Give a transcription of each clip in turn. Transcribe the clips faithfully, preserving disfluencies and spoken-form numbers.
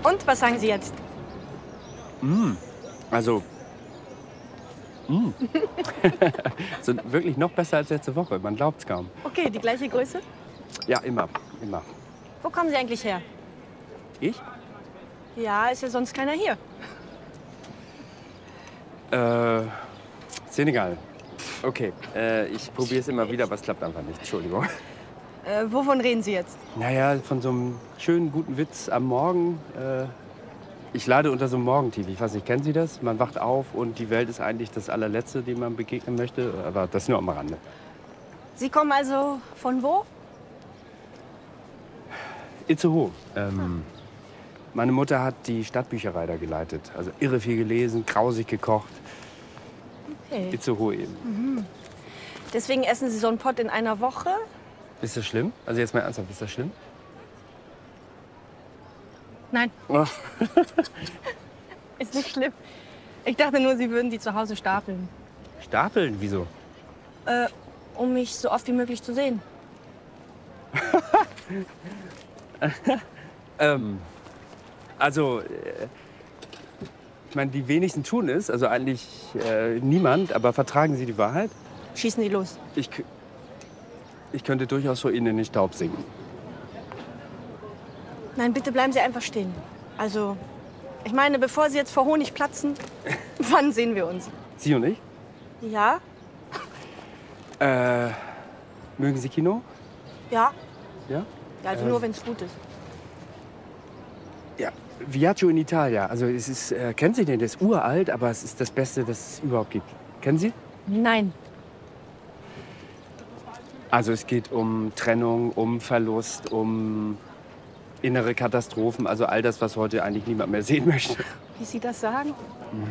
Und, was sagen Sie jetzt? Mm. Also, mm. so wirklich noch besser als letzte Woche. Man glaubt's kaum. Okay, die gleiche Größe? Ja, immer, immer. Wo kommen Sie eigentlich her? Ich? Ja, ist ja sonst keiner hier. Äh, Senegal. Okay, äh, ich probiere es immer wieder, aber es klappt einfach nicht. Entschuldigung. Äh, wovon reden Sie jetzt? Naja, von so einem schönen, guten Witz am Morgen. Äh, ich leide unter so einem Morgentief. Ich weiß nicht, kennen Sie das? Man wacht auf und die Welt ist eigentlich das allerletzte, dem man begegnen möchte. Aber das nur am Rande. Sie kommen also von wo? Itzehoe. Ähm, meine Mutter hat die Stadtbücherei da geleitet. Also irre viel gelesen, grausig gekocht. Okay. Itzehoe eben. Mhm. Deswegen essen Sie so einen Pott in einer Woche? Ist das schlimm? Also jetzt mal ernsthaft, ist das schlimm? Nein. Oh. Ist nicht schlimm. Ich dachte nur, Sie würden die zu Hause stapeln. Stapeln? Wieso? Äh, um mich so oft wie möglich zu sehen. ähm, also, äh, ich meine, die wenigsten tun es, also eigentlich äh, niemand, aber vertragen Sie die Wahrheit? Schießen Sie los. Ich, ich könnte durchaus vor Ihnen in den Staub sinken. Nein, bitte bleiben Sie einfach stehen. Also, ich meine, bevor Sie jetzt vor Honig platzen, wann sehen wir uns? Sie und ich? Ja? Äh, mögen Sie Kino? Ja? Ja? Ja, also äh, nur, wenn es gut ist. Ja, Viaggio in Italia. Also es ist, äh, kennen Sie den? Der ist uralt, aber es ist das Beste, das es überhaupt gibt. Kennen Sie? Nein. Also es geht um Trennung, um Verlust, um innere Katastrophen. Also all das, was heute eigentlich niemand mehr sehen möchte. Wie Sie das sagen? Hm.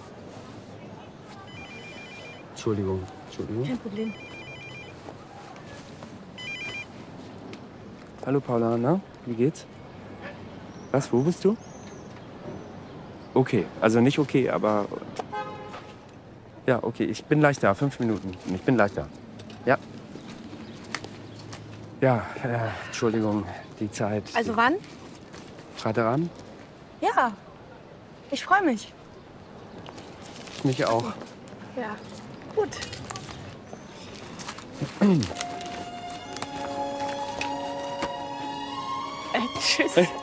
Entschuldigung, Entschuldigung. Kein Problem. Hallo Paula, na? Wie geht's? Was, wo bist du? Okay, also nicht okay, aber... Ja, okay, ich bin gleich da, fünf Minuten. Ich bin gleich da. Ja. Ja, äh, Entschuldigung, die Zeit. Also wann? Freitagabend? Ja. Ich freue mich. Ich mich auch. Ja. Gut. äh, tschüss. Hey.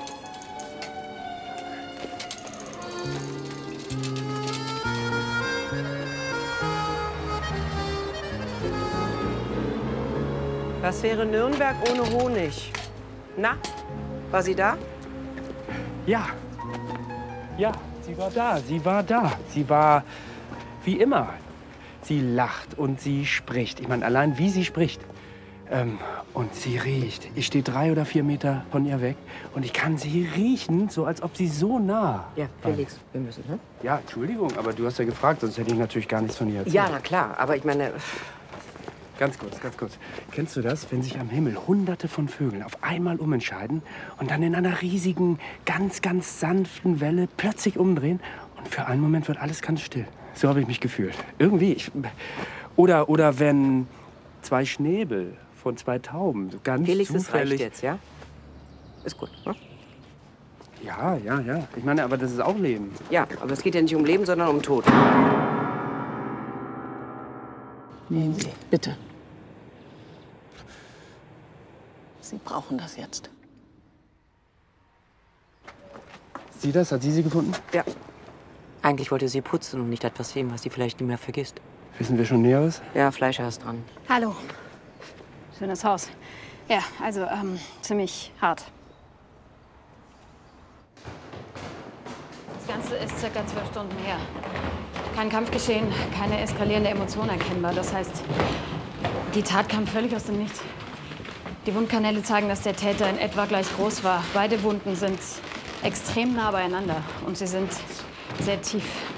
Was wäre Nürnberg ohne Honig? Na, war sie da? Ja. Ja, sie war da. Sie war da. Sie war wie immer. Sie lacht und sie spricht. Ich meine, allein wie sie spricht. Ähm, und sie riecht. Ich stehe drei oder vier Meter von ihr weg und ich kann sie riechen, so als ob sie so nah. Ja, Felix, wir müssen, ne? Ja, Entschuldigung, aber du hast ja gefragt, sonst hätte ich natürlich gar nichts von ihr erzählt. Ja, na klar, aber ich meine... Ganz kurz, ganz kurz. Kennst du das, wenn sich am Himmel hunderte von Vögeln auf einmal umentscheiden und dann in einer riesigen, ganz, ganz sanften Welle plötzlich umdrehen und für einen Moment wird alles ganz still? So habe ich mich gefühlt. Irgendwie. Ich, oder, oder wenn zwei Schnäbel von zwei Tauben so ganz Felix, das zufällig... reicht jetzt, ja? Ist gut, ne? Ja, ja, ja. Ich meine, aber das ist auch Leben. Ja, aber es geht ja nicht um Leben, sondern um Tod. Nehmen Sie, bitte. Sie brauchen das jetzt. Sie das? Hat sie sie gefunden? Ja. Eigentlich wollte sie putzen und nicht etwas sehen, was sie vielleicht nie mehr vergisst. Wissen wir schon Näheres? Ja, Fleischer ist dran. Hallo. Schönes Haus. Ja, also ähm, ziemlich hart. Das Ganze ist circa zwölf Stunden her. Kein Kampfgeschehen, keine eskalierende Emotion erkennbar. Das heißt, die Tat kam völlig aus dem Nichts. Die Wundkanäle zeigen, dass der Täter in etwa gleich groß war. Beide Wunden sind extrem nah beieinander und sie sind sehr tief.